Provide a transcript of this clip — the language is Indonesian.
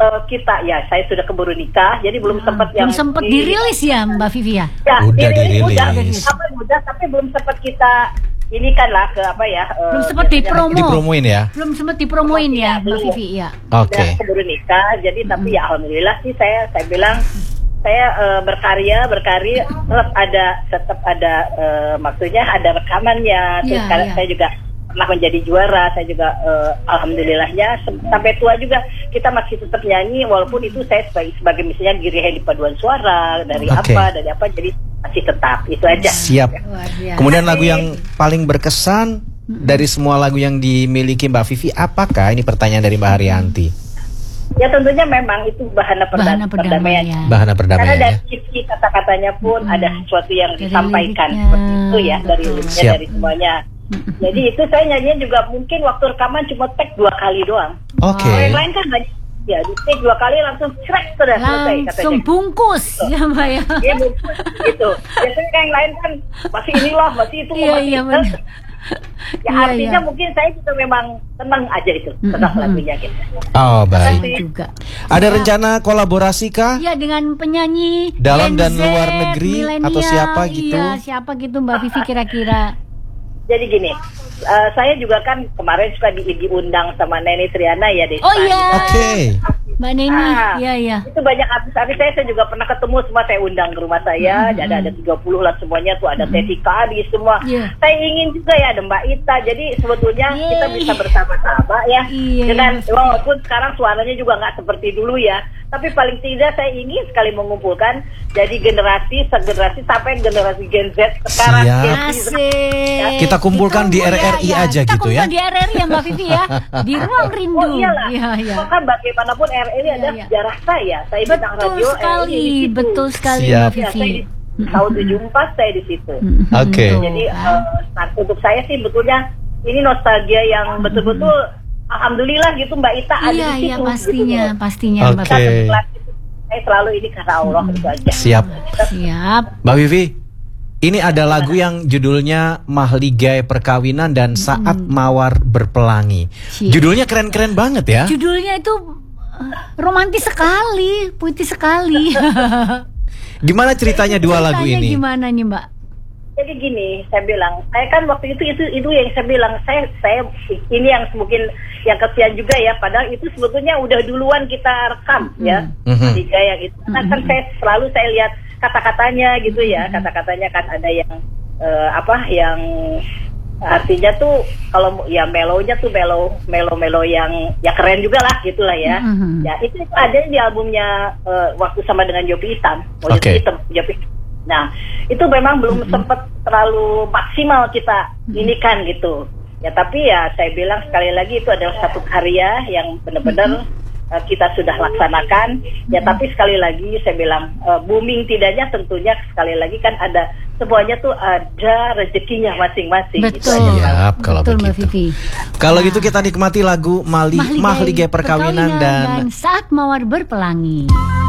kita ya, saya sudah keburu nikah, jadi belum sempat yang sempat dirilis ya Mbak Vivi ya? Ya, Udah dirilis. Udah, tapi belum sempat kita ini kan lah ke apa ya? Belum sempat dipromoin ya? Belum sempat dipromoin ya Mbak Vivi ya. Oke. Keburu nikah, jadi tapi ya alhamdulillah sih saya bilang saya berkarya tetap ada maksudnya ada rekamannya. Terus saya juga pernah menjadi juara, saya juga alhamdulillahnya sampai tua juga kita masih tetap nyanyi, walaupun itu saya sebagai misalnya Giri di paduan suara dari apa jadi masih tetap itu aja. Siap. Kemudian lagu yang paling berkesan dari semua lagu yang dimiliki Mbak Vivi apakah? Ini pertanyaan dari Mbak Haryanti. Ya tentunya memang itu bahana perdamaian. Bahana perdamaian. Karena dari isi kata-katanya pun ada sesuatu yang disampaikan seperti itu ya, dari liriknya, dari semuanya. Jadi itu saya nyanyinya juga mungkin waktu rekaman cuma take 2 kali doang. Oke. Yang lain kan banyak. Ya di take 2 kali langsung crack sudah selesai katanya. Langsung bungkus ya Mbak ya. Iya bungkus gitu. Biasanya yang lain kan masih inilah, masih itu. Iya benar. Ya artinya mungkin saya juga memang tenang aja itu tentang lagunya gitu. Oh baik. Juga. Ada rencana kolaborasi kah? Iya dengan penyanyi dalam dan luar negeri atau siapa gitu? Iya siapa gitu Mbak Vivi kira-kira? Jadi gini, saya juga kan kemarin suka diundang sama Neni Triana ya Desa. Oh iya. Oke. Mbak Neni, iya. Itu banyak artis-artis saya juga pernah ketemu, semua saya undang ke rumah saya. Ada 30 lah semuanya tuh, ada Teti Kadi semua. Saya ingin juga ya ada Mbak Ita. Jadi sebetulnya kita bisa bersama-sama ya. Dengan walaupun sekarang suaranya juga nggak seperti dulu ya. Tapi paling tidak saya ingin sekali mengumpulkan jadi generasi sampai generasi Gen Z sekarang. Kita kumpulkan di RRI aja gitu ya. Kita kumpulkan di RRI ya Mbak Vivi ya. Di Ruang Rindu. Oh iyalah. Kan bagaimanapun RRI adalah sejarah saya. Saya bintang radio RRI. Betul sekali Mbak Vivi. Tahun 74 saya di situ. Oke. Jadi untuk saya sih betulnya ini nostalgia yang betul-betul alhamdulillah gitu Mbak Ita ada di situ. Iya pastinya Mbak Vivi. Saya selalu ini karena Allah itu aja. Siap. Mbak Vivi, ini ada lagu yang judulnya Mahligai Perkawinan dan Saat Mawar Berpelangi. Judulnya keren-keren banget ya. Judulnya itu romantis sekali, puitis sekali. Gimana ceritanya dua lagu ini? Gimana nih Mbak? Jadi gini, saya bilang, saya kan waktu itu yang saya bilang, saya ini yang mungkin yang kesian juga ya, padahal itu sebetulnya udah duluan kita rekam ya, tiga yang itu. Nah, kan saya lihat kata-katanya gitu ya, kata-katanya kan ada yang yang artinya tuh kalau ya melonya tuh melo yang ya keren juga lah gitulah ya. Ya itu ada di albumnya waktu sama dengan Jopi Hitam. Jopi. Nah, itu memang belum sempat terlalu maksimal kita ini kan gitu. Ya tapi ya saya bilang sekali lagi itu adalah satu karya yang benar-benar kita sudah laksanakan. Ya tapi sekali lagi saya bilang booming tidaknya tentunya sekali lagi kan ada semuanya tuh ada rezekinya masing-masing. Betul. Gitu Siap, kalau betul, begitu. Kalau gitu kita nikmati lagu Mahligai Perkawinan dan Saat Mawar Berpelangi.